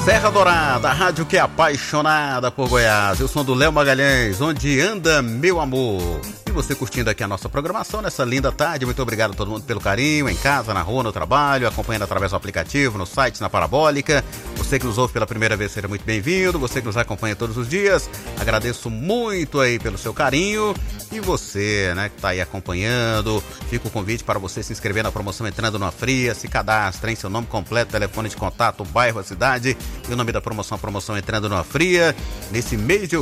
Serra Dourada, a rádio que é apaixonada por Goiás. Eu sou do Léo Magalhães, onde anda meu amor. E você curtindo aqui a nossa programação nessa linda tarde. Muito obrigado a todo mundo pelo carinho, em casa, na rua, no trabalho, acompanhando através do aplicativo, no site, na Parabólica. Você que nos ouve pela primeira vez, seja muito bem-vindo. Você que nos acompanha todos os dias, agradeço muito aí pelo seu carinho. E você, né, que tá aí acompanhando, fica o convite para você se inscrever na promoção Entrando numa Fria, se cadastre em seu nome completo, telefone de contato, bairro, a cidade e o nome da promoção, a promoção Entrando numa Fria. Nesse mês de